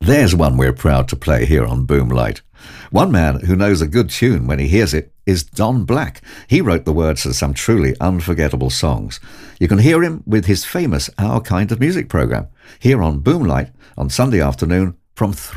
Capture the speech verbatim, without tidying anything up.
There's one we're proud to play here on Boomlight. One man who knows a good tune when he hears it is Don Black. He wrote the words to some truly unforgettable songs. You can hear him with his famous Our Kind of Music programme here on Boomlight on Sunday afternoon from three